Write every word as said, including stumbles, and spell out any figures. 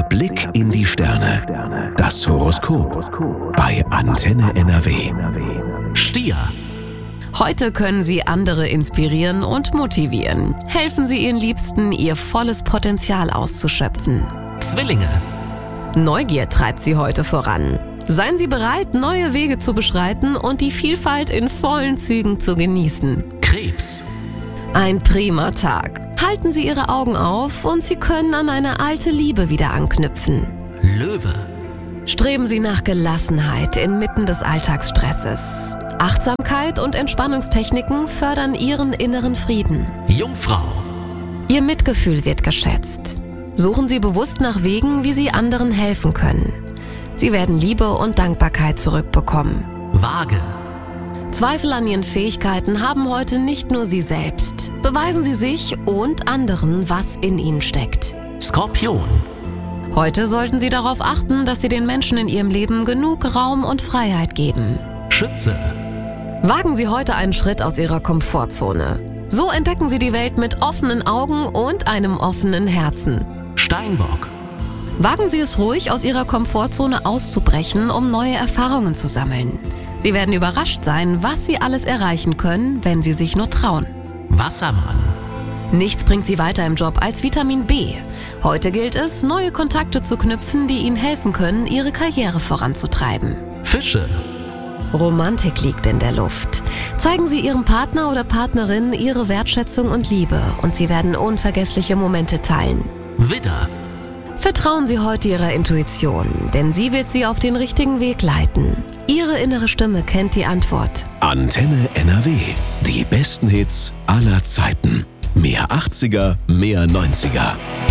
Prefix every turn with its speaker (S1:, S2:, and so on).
S1: Blick in die Sterne. Das Horoskop bei Antenne N R W.
S2: Stier.
S3: Heute können Sie andere inspirieren und motivieren. Helfen Sie Ihren Liebsten, ihr volles Potenzial auszuschöpfen.
S2: Zwillinge.
S3: Neugier treibt Sie heute voran. Seien Sie bereit, neue Wege zu beschreiten und die Vielfalt in vollen Zügen zu genießen.
S2: Krebs.
S3: Ein prima Tag. Halten Sie Ihre Augen auf und Sie können an eine alte Liebe wieder anknüpfen.
S2: Löwe.
S3: Streben Sie nach Gelassenheit inmitten des Alltagsstresses. Achtsamkeit und Entspannungstechniken fördern Ihren inneren Frieden.
S2: Jungfrau.
S3: Ihr Mitgefühl wird geschätzt. Suchen Sie bewusst nach Wegen, wie Sie anderen helfen können. Sie werden Liebe und Dankbarkeit zurückbekommen.
S2: Waage.
S3: Zweifel an Ihren Fähigkeiten haben heute nicht nur Sie selbst. Beweisen Sie sich und anderen, was in Ihnen steckt.
S2: Skorpion.
S3: Heute sollten Sie darauf achten, dass Sie den Menschen in Ihrem Leben genug Raum und Freiheit geben.
S2: Schütze.
S3: Wagen Sie heute einen Schritt aus Ihrer Komfortzone. So entdecken Sie die Welt mit offenen Augen und einem offenen Herzen.
S2: Steinbock.
S3: Wagen Sie es ruhig, aus Ihrer Komfortzone auszubrechen, um neue Erfahrungen zu sammeln. Sie werden überrascht sein, was Sie alles erreichen können, wenn Sie sich nur trauen.
S2: Wassermann.
S3: Nichts bringt Sie weiter im Job als Vitamin B. Heute gilt es, neue Kontakte zu knüpfen, die Ihnen helfen können, Ihre Karriere voranzutreiben.
S2: Fische.
S3: Romantik liegt in der Luft. Zeigen Sie Ihrem Partner oder Partnerin Ihre Wertschätzung und Liebe und Sie werden unvergessliche Momente teilen.
S2: Widder.
S3: Vertrauen Sie heute Ihrer Intuition, denn sie wird Sie auf den richtigen Weg leiten. Ihre innere Stimme kennt die Antwort.
S1: Antenne N R W. Die besten Hits aller Zeiten. Mehr achtziger, mehr neunziger.